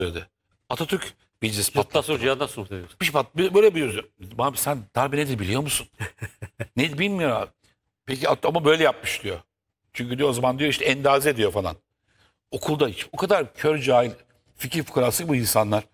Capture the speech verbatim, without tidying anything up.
söyledi. Atatürk meclis Yurttaş patlattı. Hoca'ya nasıl diyorsun? Bir pat- Böyle bir abi sen darbe nedir biliyor musun? Ne bilmiyor abi. Peki at- ama böyle yapmış diyor. Çünkü diyor o zaman diyor işte endaze diyor falan. Okulda hiç o kadar kör cahil fikir fukarası bu insanlar.